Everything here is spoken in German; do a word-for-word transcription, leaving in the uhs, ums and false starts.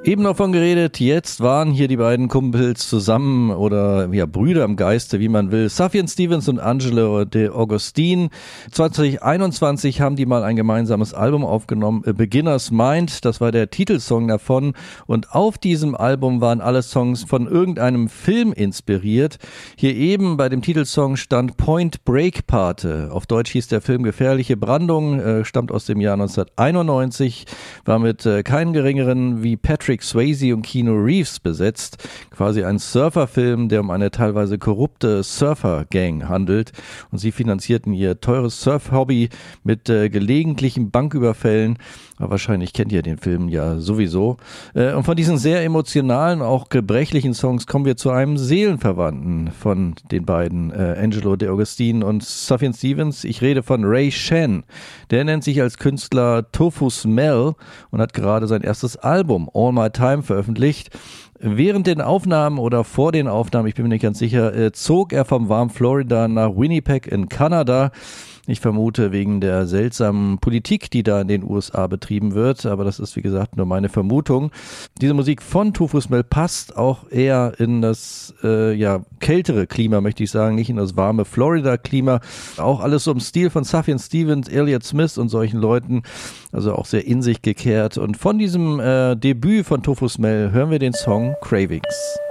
Eben davon geredet, jetzt waren hier die beiden Kumpels zusammen oder ja, Brüder im Geiste, wie man will. Sufjan Stevens und Angelo De Agostini. zwanzig einundzwanzig haben die mal ein gemeinsames Album aufgenommen, A Beginner's Mind, das war der Titelsong davon. Und auf diesem Album waren alle Songs von irgendeinem Film inspiriert. Hier eben bei dem Titelsong stand Point Break Pate. Auf Deutsch hieß der Film Gefährliche Brandung, äh, stammt aus dem Jahr neunzehnhunderteinundneunzig, war mit äh, keinen geringeren wie Patrick Swayze und Keanu Reeves besetzt. Quasi ein Surferfilm, der um eine teilweise korrupte Surfer-Gang handelt. Und sie finanzierten ihr teures Surf-Hobby mit äh, gelegentlichen Banküberfällen. Aber wahrscheinlich kennt ihr den Film ja sowieso. Äh, und von diesen sehr emotionalen, auch gebrechlichen Songs kommen wir zu einem Seelenverwandten von den beiden, äh, Angelo De Agostini und Sufjan Stevens. Ich rede von Ray Shan. Der nennt sich als Künstler Tofu Smell und hat gerade sein erstes Album All My Time veröffentlicht. Während den Aufnahmen oder vor den Aufnahmen, ich bin mir nicht ganz sicher, äh, zog er vom warmen Florida nach Winnipeg in Kanada. Ich vermute wegen der seltsamen Politik, die da in den U S A betrieben wird, aber das ist wie gesagt nur meine Vermutung. Diese Musik von Tofu Smell passt auch eher in das äh, ja kältere Klima, möchte ich sagen, nicht in das warme Florida-Klima. Auch alles so im Stil von Sufjan Stevens, Elliott Smith und solchen Leuten, also auch sehr in sich gekehrt. Und von diesem äh, Debüt von Tofu Smell hören wir den Song Cravings.